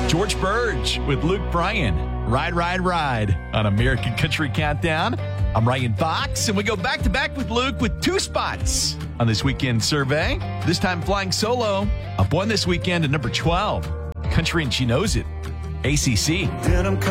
George Burge with Luke Bryan. Ride, Ride, Ride on American Country Countdown. I'm Ryan Fox, and we go back-to-back with Luke with 2 spots on this weekend survey. This time flying solo. Up 1 this weekend at number 12. Country and She Knows It. ACC.